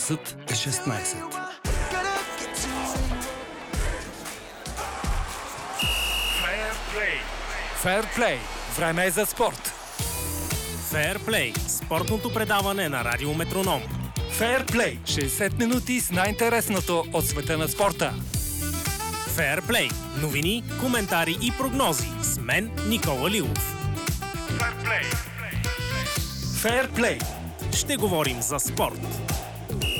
Гласът е 16. Фейрплей. Време е за спорт. Фейрплей. Спортното предаване на Радио Метроном. Фейрплей. 60 минути с най-интересното от света на спорта. Фейрплей. Новини, коментари и прогнози. С мен Никола Лилов. Фейрплей. Ще говорим за спорт.